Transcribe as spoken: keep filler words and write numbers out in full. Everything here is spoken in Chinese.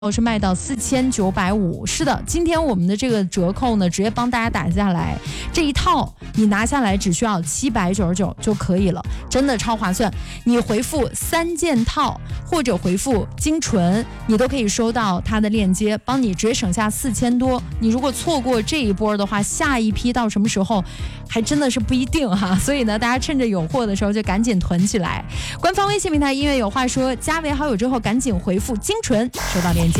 是卖到四千九百五，是的，今天我们的这个折扣呢，直接帮大家打下来，这一套你拿下来只需要七百九十九就可以了，真的超划算。你回复三件套或者回复精纯，你都可以收到它的链接，帮你直接省下四千多。你如果错过这一波的话，下一批到什么时候还真的是不一定哈。所以呢，大家趁着有货的时候就赶紧囤起来。官方微信平台音乐有话说，加为好友之后赶紧回复精纯，收到链接。